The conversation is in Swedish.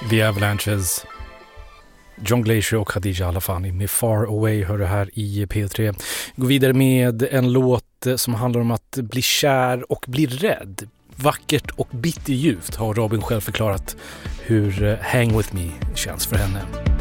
The Avalanches, John Glacier och Khadija Alafani med Far Away hör det här i P3. Går vidare med en låt som handlar om att bli kär och bli rädd. Vackert och bitterljuvt har Robin själv förklarat hur Hang With Me känns för henne.